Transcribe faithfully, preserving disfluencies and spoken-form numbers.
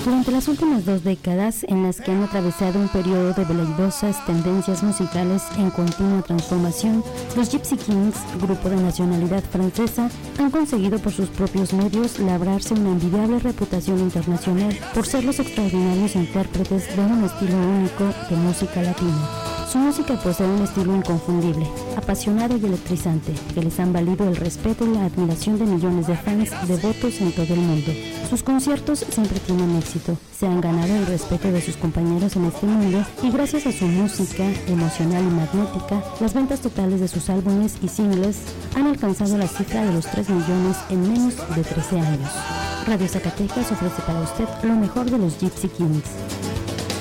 Durante las últimas dos décadas, en las que han atravesado un periodo de veladosas tendencias musicales en continua transformación, los Gypsy Kings, grupo de nacionalidad francesa, han conseguido por sus propios medios labrarse una envidiable reputación internacional por ser los extraordinarios intérpretes de un estilo único de música latina. Su música posee un estilo inconfundible, apasionado y electrizante, que les han valido el respeto y la admiración de millones de fans devotos en todo el mundo. Sus conciertos siempre tienen éxito, se han ganado el respeto de sus compañeros en este mundo y gracias a su música emocional y magnética, las ventas totales de sus álbumes y singles han alcanzado la cifra de los tres millones en menos de trece años. Radio Zacatecas ofrece para usted lo mejor de los Gypsy Kings.